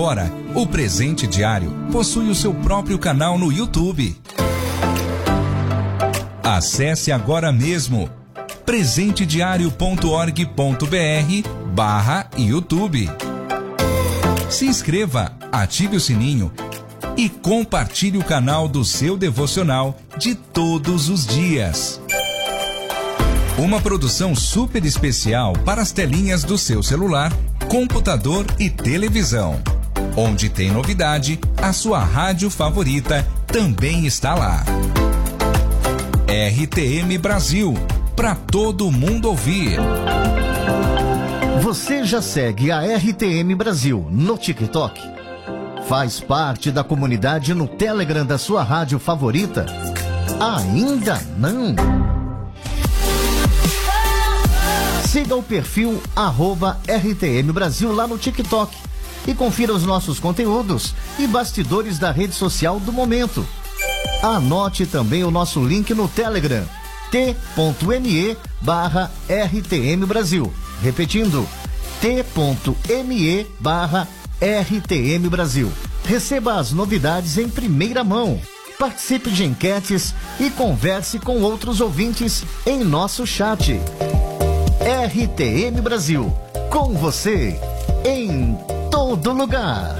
Agora, o Presente Diário possui o seu próprio canal no YouTube. Acesse agora mesmo presentediario.org.br/YouTube. Se inscreva, ative o sininho e compartilhe o canal do seu devocional de todos os dias. Uma produção super especial para as telinhas do seu celular, computador e televisão. Onde tem novidade, a sua rádio favorita também está lá. RTM Brasil, para todo mundo ouvir. Você já segue a RTM Brasil no TikTok? Faz parte da comunidade no Telegram da sua rádio favorita? Ainda não? Siga o perfil @RTM Brasil lá no TikTok e confira os nossos conteúdos e bastidores da rede social do momento. Anote também o nosso link no Telegram, t.me/RTM Brasil. Repetindo, t.me/RTM Brasil. Receba as novidades em primeira mão. Participe de enquetes e converse com outros ouvintes em nosso chat. RTM Brasil, com você, em todo lugar.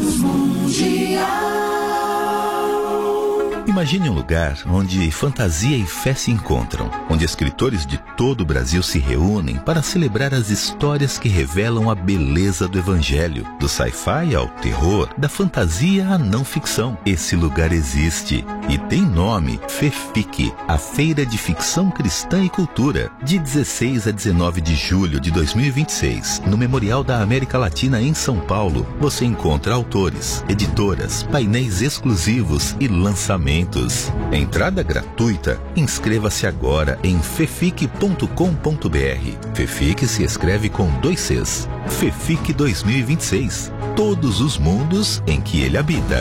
Imagine um lugar onde fantasia e fé se encontram, onde escritores de todo o Brasil se reúnem para celebrar as histórias que revelam a beleza do Evangelho, do sci-fi ao terror, da fantasia à não ficção. Esse lugar existe e tem nome: FEFIC, a Feira de Ficção Cristã e Cultura, de 16 a 19 de julho de 2026, no Memorial da América Latina em São Paulo. Você encontra autores, editoras, painéis exclusivos e lançamentos. Entrada gratuita. Inscreva-se agora em fefic.com.br. FEFIC se escreve com 2 Cs. FEFIC 2026. Todos os mundos em que ele habita.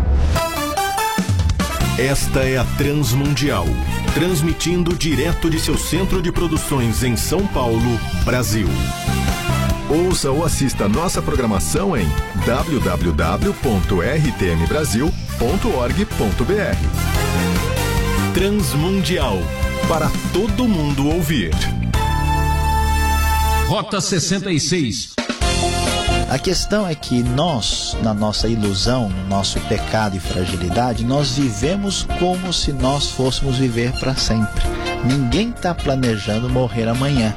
Esta é a Transmundial, transmitindo direto de seu centro de produções em São Paulo, Brasil. Ouça ou assista nossa programação em www.rtmbrasil.org.br. Transmundial, para todo mundo ouvir. Rota 66. A questão é que nós, na nossa ilusão, no nosso pecado e fragilidade, nós vivemos como se nós fôssemos viver para sempre. Ninguém está planejando morrer amanhã.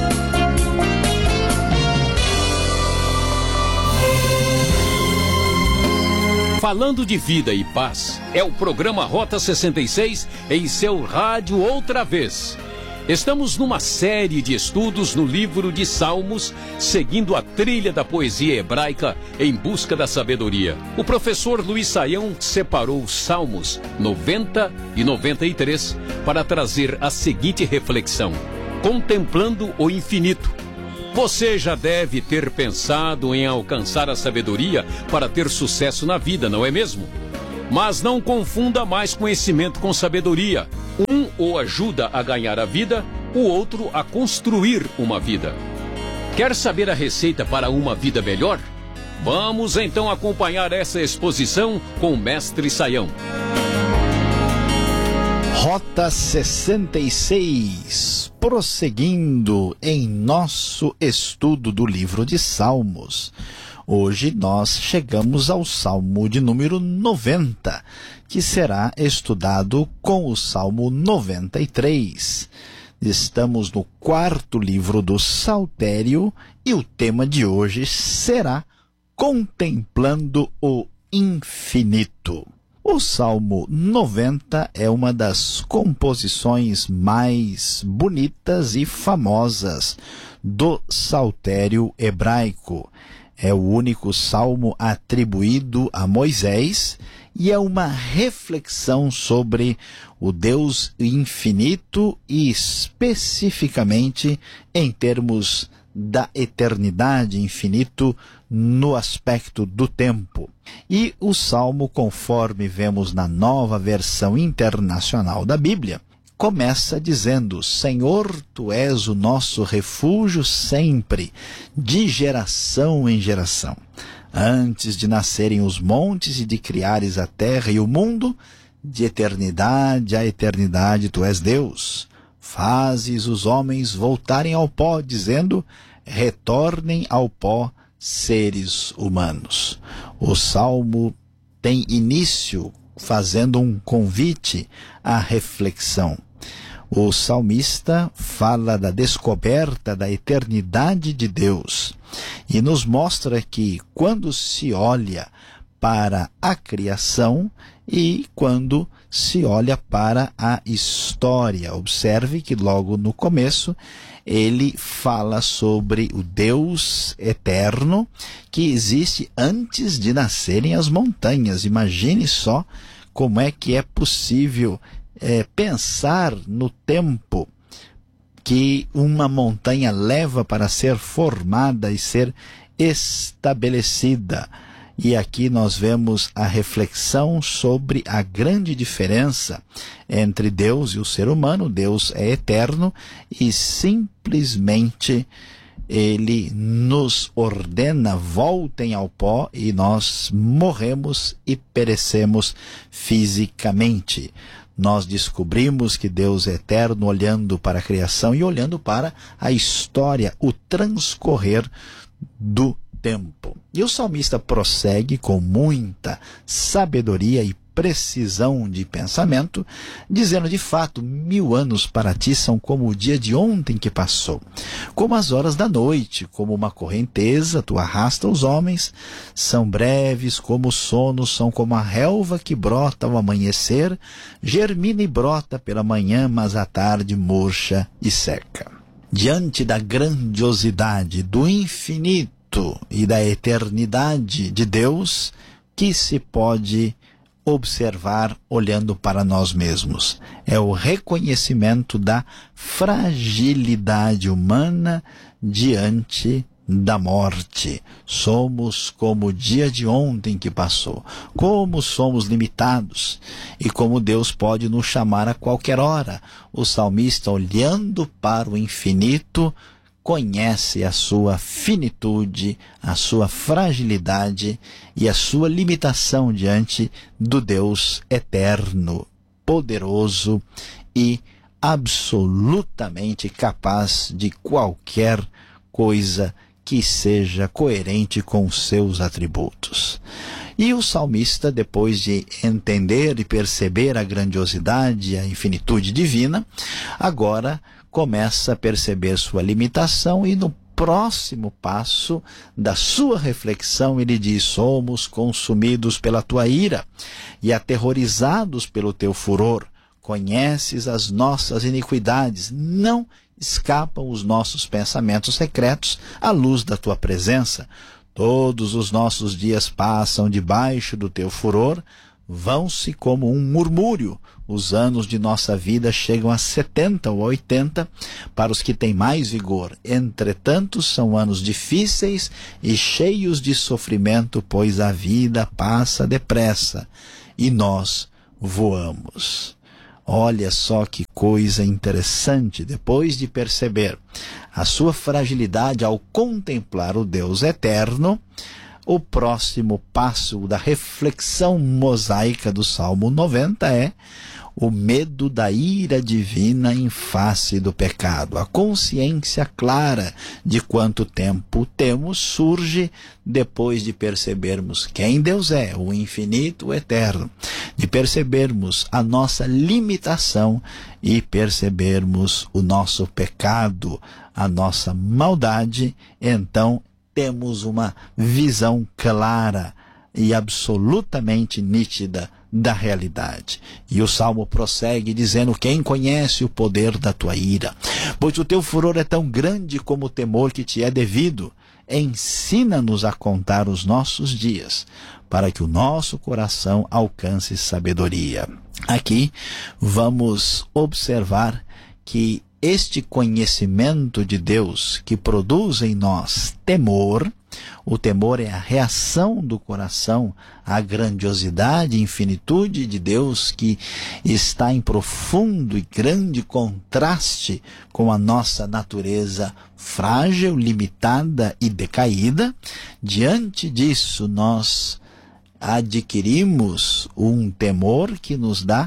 Falando de vida e paz, é o programa Rota 66 em seu rádio outra vez. Estamos numa série de estudos no livro de Salmos, seguindo a trilha da poesia hebraica em busca da sabedoria. O professor Luiz Saião separou os Salmos 90 e 93 para trazer a seguinte reflexão: contemplando o infinito. Você já deve ter pensado em alcançar a sabedoria para ter sucesso na vida, não é mesmo? Mas não confunda mais conhecimento com sabedoria. Um o ajuda a ganhar a vida, o outro a construir uma vida. Quer saber a receita para uma vida melhor? Vamos então acompanhar essa exposição com o mestre Saião. Rota 66, prosseguindo em nosso estudo do livro de Salmos. Hoje nós chegamos ao Salmo de número 90, que será estudado com o Salmo 93. Estamos no 4º livro do Saltério e o tema de hoje será Contemplando o Infinito. O Salmo 90 é uma das composições mais bonitas e famosas do Saltério hebraico. É o único salmo atribuído a Moisés e é uma reflexão sobre o Deus infinito e especificamente em termos da eternidade, infinito no aspecto do tempo. E o Salmo, conforme vemos na Nova Versão Internacional da Bíblia, começa dizendo: Senhor, Tu és o nosso refúgio sempre, de geração em geração. Antes de nascerem os montes e de criares a terra e o mundo, de eternidade a eternidade tu és Deus. Fazes os homens voltarem ao pó, dizendo, retornem ao pó, seres humanos. O Salmo tem início fazendo um convite à reflexão. O salmista fala da descoberta da eternidade de Deus e nos mostra que quando se olha para a criação e quando se olha para a história. Observe que logo no começo ele fala sobre o Deus eterno que existe antes de nascerem as montanhas. Imagine só como é que é possível pensar no tempo que uma montanha leva para ser formada e ser estabelecida. E aqui nós vemos a reflexão sobre a grande diferença entre Deus e o ser humano. Deus é eterno e simplesmente ele nos ordena, voltem ao pó, e nós morremos e perecemos fisicamente. Nós descobrimos que Deus é eterno olhando para a criação e olhando para a história, o transcorrer do tempo. E o salmista prossegue com muita sabedoria e precisão de pensamento, dizendo de fato, 1000 anos para ti são como o dia de ontem que passou, como as horas da noite, como uma correnteza, tu arrasta os homens, são breves como o sono, são como a relva que brota ao amanhecer, germina e brota pela manhã, mas à tarde murcha e seca. Diante da grandiosidade, do infinito e da eternidade de Deus, que se pode observar olhando para nós mesmos? É o reconhecimento da fragilidade humana diante da morte. Somos como o dia de ontem que passou. Como somos limitados e como Deus pode nos chamar a qualquer hora. O salmista, olhando para o infinito, conhece a sua finitude, a sua fragilidade e a sua limitação diante do Deus eterno, poderoso e absolutamente capaz de qualquer coisa que seja coerente com seus atributos. E o salmista, depois de entender e perceber a grandiosidade e a infinitude divina, agora começa a perceber sua limitação e no próximo passo da sua reflexão ele diz: somos consumidos pela tua ira e aterrorizados pelo teu furor. Conheces as nossas iniquidades, não escapam os nossos pensamentos secretos à luz da tua presença. Todos os nossos dias passam debaixo do teu furor, vão-se como um murmúrio. Os anos de nossa vida chegam a 70 ou 80 para os que têm mais vigor. Entretanto, são anos difíceis e cheios de sofrimento, pois a vida passa depressa e nós voamos. Olha só que coisa interessante, depois de perceber a sua fragilidade ao contemplar o Deus eterno, o próximo passo da reflexão mosaica do Salmo 90 é o medo da ira divina em face do pecado. A consciência clara de quanto tempo temos surge depois de percebermos quem Deus é, o infinito, o eterno, de percebermos a nossa limitação e percebermos o nosso pecado, a nossa maldade. Então temos uma visão clara e absolutamente nítida da realidade. E o Salmo prossegue dizendo: quem conhece o poder da tua ira? Pois o teu furor é tão grande como o temor que te é devido. Ensina-nos a contar os nossos dias, para que o nosso coração alcance sabedoria. Aqui vamos observar que este conhecimento de Deus que produz em nós temor. O temor é a reação do coração à grandiosidade e infinitude de Deus, que está em profundo e grande contraste com a nossa natureza frágil, limitada e decaída. Diante disso, nós adquirimos um temor que nos dá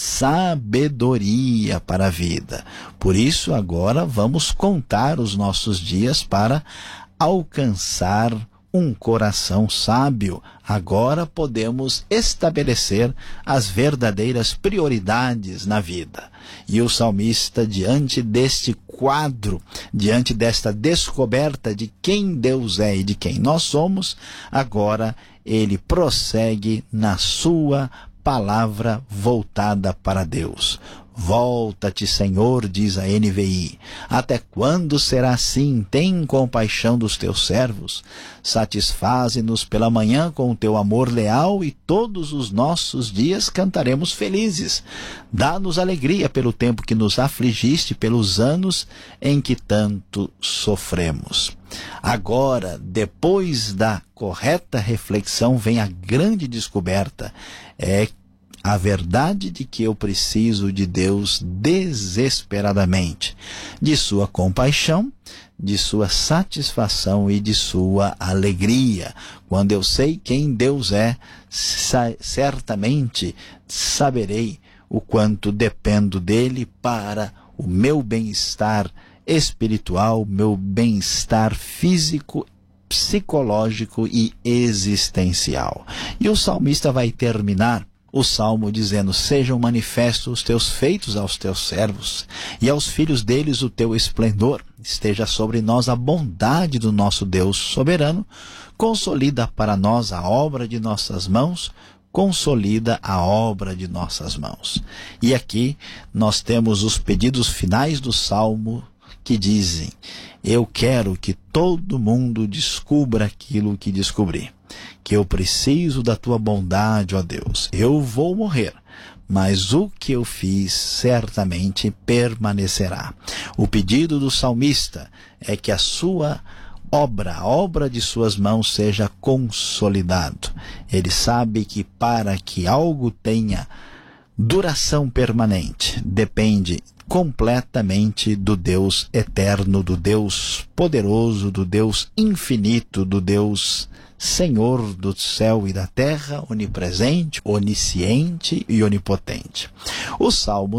sabedoria para a vida. Por isso, agora vamos contar os nossos dias para alcançar um coração sábio. Agora podemos estabelecer as verdadeiras prioridades na vida. E o salmista, diante deste quadro, diante desta descoberta de quem Deus é e de quem nós somos, agora ele prossegue na sua palavra voltada para Deus. Volta-te, Senhor, diz a NVI. Até quando será assim? Tem compaixão dos teus servos. Satisfaze-nos pela manhã com o teu amor leal, e todos os nossos dias cantaremos felizes. Dá-nos alegria pelo tempo que nos afligiste, pelos anos em que tanto sofremos. Agora, depois da correta reflexão, vem a grande descoberta. É a verdade de que eu preciso de Deus desesperadamente, de sua compaixão, de sua satisfação e de sua alegria. Quando eu sei quem Deus é, certamente saberei o quanto dependo dele para o meu bem-estar espiritual, meu bem-estar físico, psicológico e existencial. E o salmista vai terminar o salmo dizendo: sejam manifestos os teus feitos aos teus servos, e aos filhos deles o teu esplendor. Esteja sobre nós a bondade do nosso Deus soberano. Consolida para nós a obra de nossas mãos. Consolida a obra de nossas mãos. E aqui nós temos os pedidos finais do salmo que dizem: eu quero que todo mundo descubra aquilo que descobri, que eu preciso da tua bondade, ó Deus. Eu vou morrer, mas o que eu fiz certamente permanecerá. O pedido do salmista é que a sua obra, a obra de suas mãos seja consolidado. Ele sabe que para que algo tenha duração permanente, depende completamente do Deus eterno, do Deus poderoso, do Deus infinito, do Deus Senhor do céu e da terra, onipresente, onisciente e onipotente. O Salmo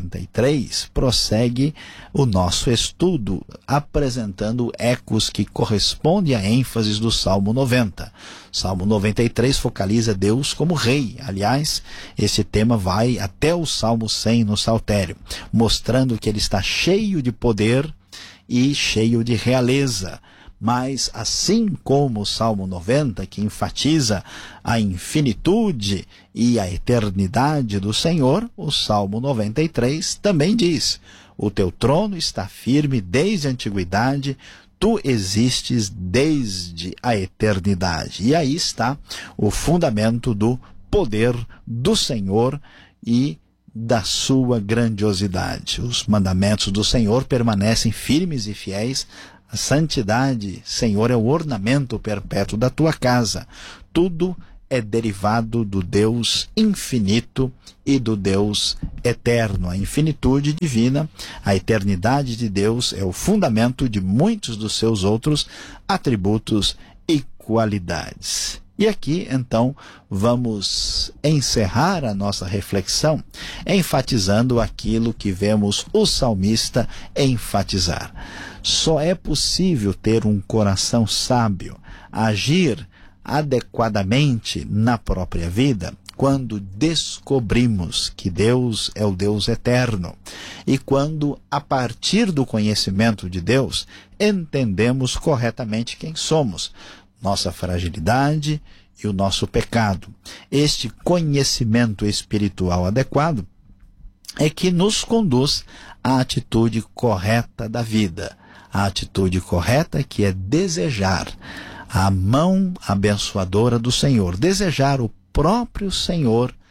93 prossegue o nosso estudo, apresentando ecos que correspondem à ênfase do Salmo 90. Salmo 93 focaliza Deus como Rei. Aliás, esse tema vai até o Salmo 100 no Saltério, mostrando que ele está cheio de poder e cheio de realeza. Mas, assim como o Salmo 90, que enfatiza a infinitude e a eternidade do Senhor, o Salmo 93 também diz: o teu trono está firme desde a antiguidade, tu existes desde a eternidade. E aí está o fundamento do poder do Senhor e da sua grandiosidade. Os mandamentos do Senhor permanecem firmes e fiéis. A santidade, Senhor, é o ornamento perpétuo da tua casa. Tudo é derivado do Deus infinito e do Deus eterno. A infinitude divina, a eternidade de Deus é o fundamento de muitos dos seus outros atributos e qualidades. E aqui, então, vamos encerrar a nossa reflexão enfatizando aquilo que vemos o salmista enfatizar. Só é possível ter um coração sábio, agir adequadamente na própria vida, quando descobrimos que Deus é o Deus eterno e quando, a partir do conhecimento de Deus, entendemos corretamente quem somos, nossa fragilidade e o nosso pecado. Este conhecimento espiritual adequado é que nos conduz à atitude correta da vida. A atitude correta que é desejar a mão abençoadora do Senhor, desejar o próprio Senhor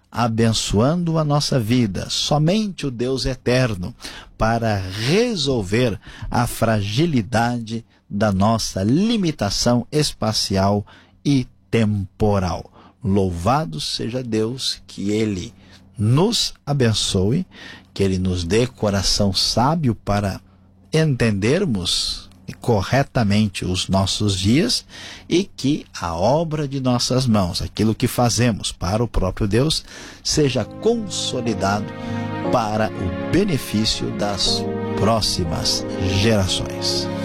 abençoando a nossa vida, somente o Deus eterno, para resolver a fragilidade da nossa limitação espacial e temporal. Louvado seja Deus, que Ele nos abençoe, que Ele nos dê coração sábio para entendermos corretamente os nossos dias e que a obra de nossas mãos, aquilo que fazemos para o próprio Deus, seja consolidado para o benefício das próximas gerações.